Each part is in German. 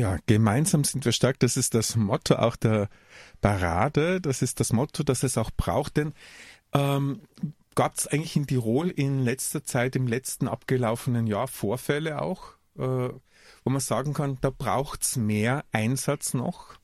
Ja, gemeinsam sind wir stark. Das ist das Motto auch der Parade. Das ist das Motto, das es auch braucht. Denn gab es eigentlich in Tirol in letzter Zeit, im letzten abgelaufenen Jahr, Vorfälle auch, wo man sagen kann, da braucht es mehr Einsatz noch?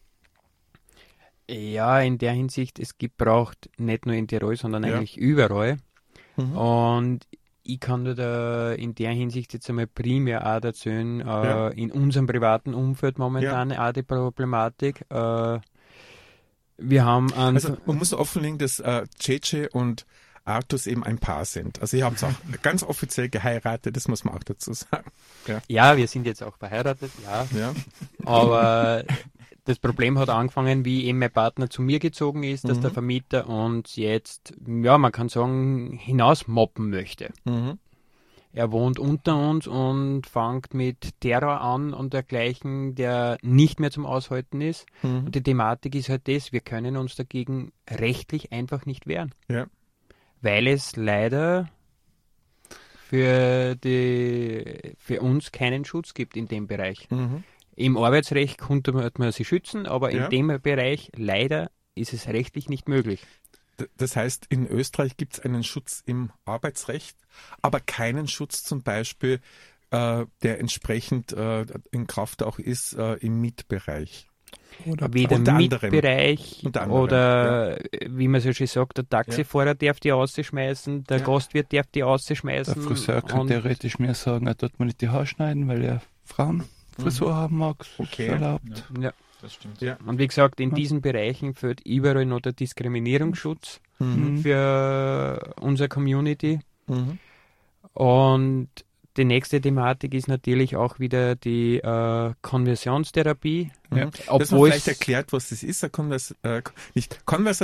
Ja, in der Hinsicht, es braucht nicht nur in Tirol, sondern Ja. eigentlich überall. Mhm. Und ich kann nur da in der Hinsicht jetzt einmal primär auch erzählen, Ja. in unserem privaten Umfeld momentan auch die Problematik. Wir haben Also man muss offenlegen, dass Cece und Artus eben ein Paar sind. Also ihr habt es auch ganz offiziell geheiratet, das muss man auch dazu sagen. ja, wir sind jetzt auch verheiratet, ja. Ja. Aber das Problem hat angefangen, wie eben mein Partner zu mir gezogen ist, dass der Vermieter uns jetzt, ja, man kann sagen, hinausmoppen möchte. Mhm. Er wohnt unter uns und fängt mit Terror an und dergleichen, der nicht mehr zum Aushalten ist. Mhm. Und die Thematik ist halt das, wir können uns dagegen rechtlich einfach nicht wehren. Ja. Weil es leider für uns keinen Schutz gibt in dem Bereich. Mhm. Im Arbeitsrecht konnte man sie schützen, aber Ja. in dem Bereich leider ist es rechtlich nicht möglich. Das heißt, in Österreich gibt es einen Schutz im Arbeitsrecht, aber keinen Schutz zum Beispiel, der entsprechend in Kraft auch ist im Mietbereich. Oder weder unter anderem. Mietbereich Unter anderem, oder, wie man so schön sagt, der Taxifahrer darf die rausschmeißen, der Gastwirt darf die rausschmeißen. Der Friseur kann theoretisch mehr sagen, er tut mir nicht die Haare schneiden, weil er Frauenfrisur haben mag. Okay. Ist erlaubt. Ja. Das stimmt. Ja. Und wie gesagt, in diesen Bereichen fehlt überall noch der Diskriminierungsschutz für unsere Community. Mhm. Und die nächste Thematik ist natürlich auch wieder die Konversionstherapie. Ja. Dass man Obwohl vielleicht erklärt, was das ist, nicht